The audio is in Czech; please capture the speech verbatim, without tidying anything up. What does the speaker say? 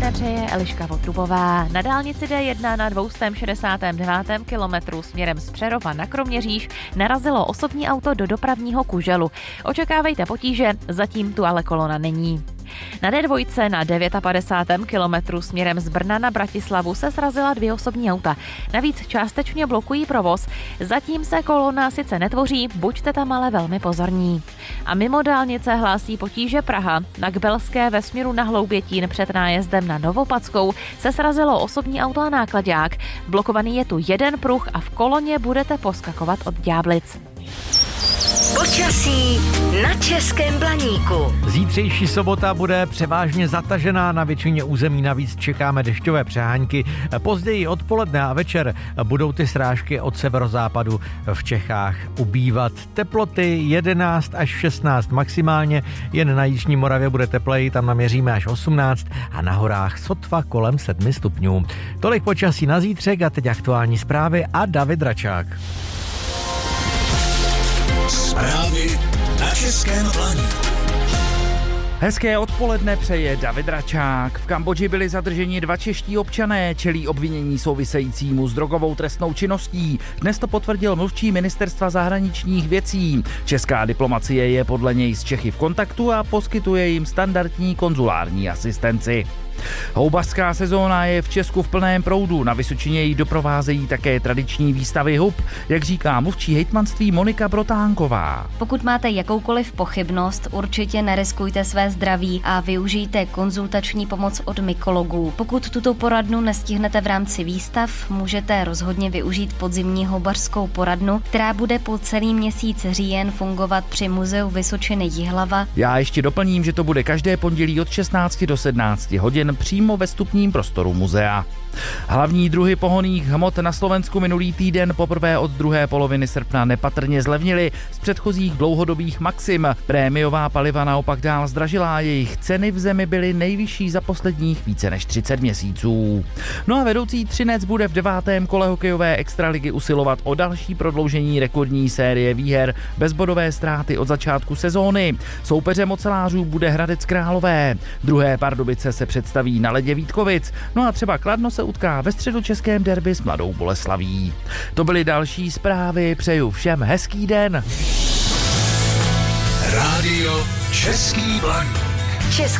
odpoledne přeje Eliška Votrubová. Na dálnici D jedna na dvě stě šedesát devět kilometrů směrem z Přerova na Kroměříž narazilo osobní auto do dopravního kuželu. Očekávejte potíže, zatím tu ale kolona není. Na D dva na padesát devět kilometrů směrem z Brna na Bratislavu se srazila dvě osobní auta. Navíc částečně blokují provoz. Zatím se kolona sice netvoří, buďte tam ale velmi pozorní. A mimo dálnice hlásí potíže Praha. Na Kbelské ve směru na Hloubětín před nájezdem na Novopadskou se srazilo osobní auto a náklaďák. Blokovaný je tu jeden pruh a v koloně budete poskakovat od Ďáblic. Počasí na Českém Blaníku. Zítřejší sobota bude převážně zatažená, na většině území navíc čekáme dešťové přehánky. Později odpoledne a večer budou ty srážky od severozápadu v Čechách ubývat. Teploty jedenáct až šestnáct maximálně, jen na jižní Moravě bude tepleji, tam naměříme až osmnáct a na horách sotva kolem sedmi stupňů. Tolik počasí na zítřek a teď aktuální zprávy a David Račák. Zprávy na Českém Blaníku. Hezké odpoledne přeje David Račák. V Kambodži byli zadrženi dva čeští občané, čelí obvinění souvisejícímu s drogovou trestnou činností. Dnes to potvrdil mluvčí ministerstva zahraničních věcí. Česká diplomacie je podle něj s Čechy v kontaktu a poskytuje jim standardní konzulární asistenci. Houbařská sezóna je v Česku v plném proudu, na Vysočině ji doprovázejí také tradiční výstavy hub, jak říká mluvčí hejtmanství Monika Brotánková. Pokud máte jakoukoliv pochybnost, určitě neriskujte své zdraví a využijte konzultační pomoc od mykologů. Pokud tuto poradnu nestihnete v rámci výstav, můžete rozhodně využít podzimní houbařskou poradnu, která bude po celý měsíc říjen fungovat při muzeu Vysočiny Jihlava. Já ještě doplním, že to bude každé pondělí od šestnácti do sedmnácti hodin přímo ve vstupním prostoru muzea. Hlavní druhy pohonných hmot na Slovensku minulý týden poprvé od druhé poloviny srpna nepatrně zlevnily z předchozích dlouhodobých maxim. Prémiová paliva naopak dál zdražila, jejich ceny v zemi byly nejvyšší za posledních více než třicet měsíců. No a vedoucí Třinec bude v devátém kole hokejové extraligy usilovat o další prodloužení rekordní série výher bez bodové ztráty od začátku sezóny. Soupeřem ocelářů bude Hradec Králové. Druhé Pardubice se představí na ledě Vítkovic. No a třeba Kladno se utká ve středočeském derby s Mladou Boleslaví. To byly další zprávy, přeju všem hezký den. Rádio Český Blaník.